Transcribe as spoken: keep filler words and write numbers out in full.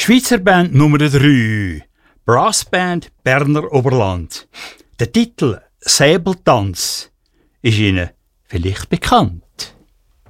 Schweizer Band Nummer drei, Brassband Berner Oberland. Der Titel «Säbeltanz» ist Ihnen vielleicht bekannt.